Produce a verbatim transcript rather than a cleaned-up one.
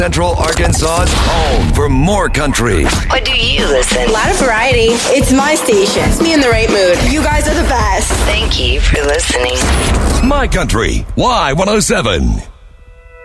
Central Arkansas's home for more country. What do you listen? A lot of variety. It's my station. It's me in the right mood. You guys are the best. Thank you for listening. My Country, Y one oh seven.